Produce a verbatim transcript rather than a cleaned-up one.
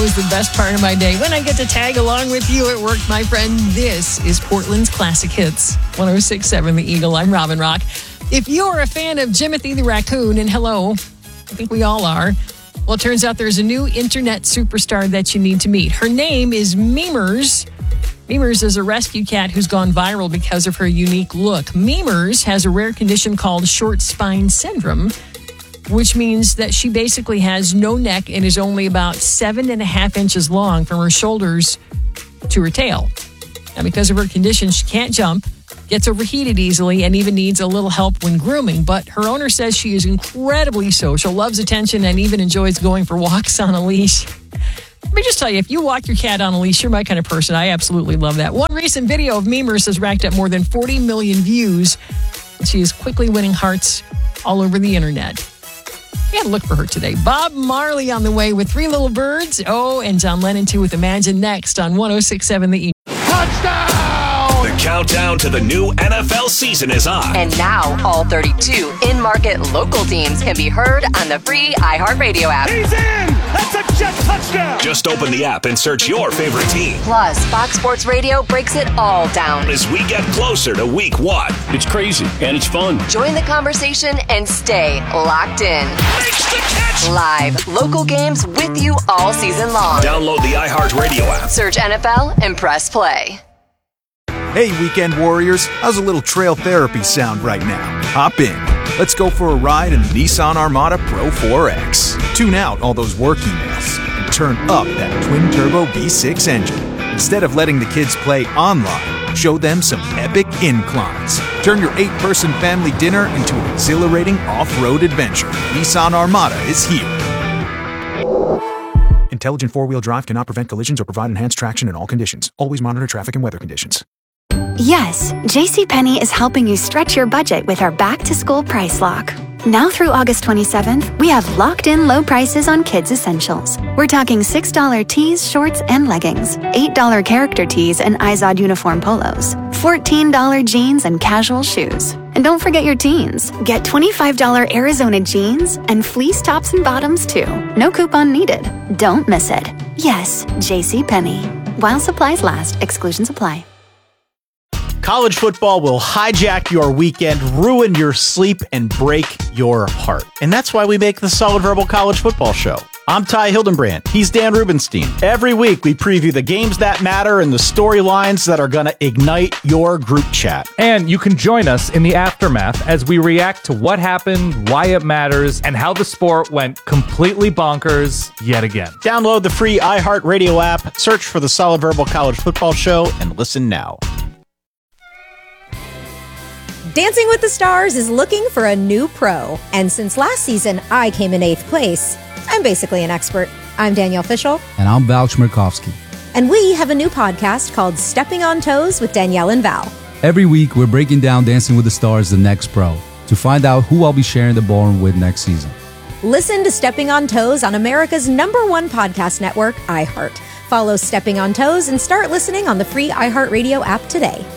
always the best part of my day when I get to tag along with you at work, my friend. This is Portland's Classic Hits, one oh six point seven The Eagle. I'm Robin Rock. If you're a fan of Jimothy the Raccoon, and hello, I think we all are, well, it turns out there's a new internet superstar that you need to meet. Her name is Memers. Memers is a rescue cat who's gone viral because of her unique look. Memers has a rare condition called short spine syndrome, which means that she basically has no neck and is only about seven and a half inches long from her shoulders to her tail. Now, because of her condition, she can't jump, gets overheated easily, and even needs a little help when grooming. But her owner says she is incredibly social, loves attention, and even enjoys going for walks on a leash. Let me just tell you, if you walk your cat on a leash, you're my kind of person. I absolutely love that. One recent video of Memers has racked up more than forty million views. She is quickly winning hearts all over the internet. You gotta look for her today. Bob Marley on the way with Three Little Birds. Oh, and John Lennon too with Imagine next on one oh six point seven The Eagle. Touchdown! The countdown to the new N F L season is on. And now all thirty-two in-market local teams can be heard on the free iHeartRadio app. He's in! That's a jet touchdown! Just open the app and search your favorite team. Plus, Fox Sports Radio breaks it all down as we get closer to week one. It's crazy and it's fun. Join the conversation and stay locked in. Makes the catch! Live, local games with you all season long. Download the iHeartRadio app. Search N F L and press play. Hey, weekend warriors, how's a little trail therapy sound right now? Hop in. Let's go for a ride in the Nissan Armada Pro four X. Tune out all those work emails and turn up that twin-turbo V six engine. Instead of letting the kids play online, show them some epic inclines. Turn your eight-person family dinner into an exhilarating off-road adventure. Nissan Armada is here. Intelligent four-wheel drive cannot prevent collisions or provide enhanced traction in all conditions. Always monitor traffic and weather conditions. Yes, JCPenney is helping you stretch your budget with our back-to-school price lock. Now through August twenty-seventh, we have locked-in low prices on kids' essentials. We're talking six dollars tees, shorts, and leggings, eight dollars character tees and Izod uniform polos, fourteen dollars jeans and casual shoes. And don't forget your teens. Get twenty-five dollars Arizona jeans and fleece tops and bottoms, too. No coupon needed. Don't miss it. Yes, JCPenney. While supplies last, exclusions apply. College football will hijack your weekend, ruin your sleep, and break your heart. And that's why we make the Solid Verbal College Football Show. I'm Ty Hildenbrand. He's Dan Rubenstein. Every week, we preview the games that matter and the storylines that are going to ignite your group chat. And you can join us in the aftermath as we react to what happened, why it matters, and how the sport went completely bonkers yet again. Download the free iHeartRadio app, search for the Solid Verbal College Football Show, and listen now. Dancing with the Stars is looking for a new pro. And since last season, I came in eighth place. I'm basically an expert. I'm Danielle Fishel. And I'm Val Chmerkovsky. And we have a new podcast called Stepping on Toes with Danielle and Val. Every week, we're breaking down Dancing with the Stars, the next pro, to find out who I'll be sharing the ballroom with next season. Listen to Stepping on Toes on America's number one podcast network, iHeart. Follow Stepping on Toes and start listening on the free iHeartRadio app today.